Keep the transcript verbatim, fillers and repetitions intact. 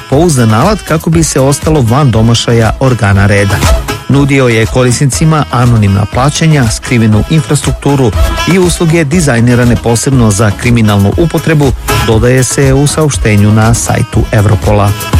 pouzdan alat kako bi se ostalo van domašaja organa reda. Nudio je korisnicima anonimna plaćanja, skrivenu infrastrukturu i usluge dizajnirane posebno za kriminalnu upotrebu, dodaje se u saopštenju na sajtu Evropola.